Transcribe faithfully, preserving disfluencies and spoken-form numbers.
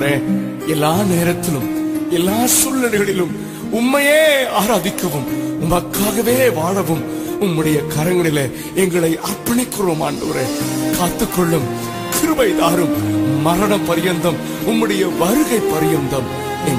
ஆண்டவரே, எல்லா நேரத்திலும் எல்லா சூழ்நிலைகளிலும் உம்மையே ஆராதிக்கவும் உமக்காகவே வாழவும் உம்முடைய கரங்களிலே எங்களை அர்ப்பணிக்கிறோம் ஆண்டவரே. காத்துக்கொள்ளும், கிருபை தாரும், மரண பரியந்தம் உம்முடைய வருகை பரியந்தம்